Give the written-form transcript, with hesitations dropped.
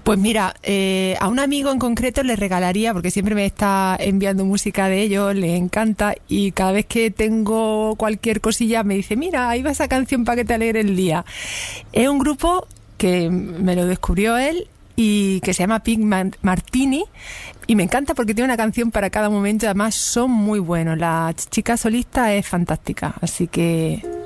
Pues mira, a un amigo en concreto le regalaría, porque siempre me está enviando música de ellos, le encanta, y cada vez que tengo cualquier cosilla me dice, mira, ahí va esa canción para que te alegre el día. Es un grupo que me lo descubrió él y que se llama Pink Martini, y me encanta porque tiene una canción para cada momento, además son muy buenos, la chica solista es fantástica, así que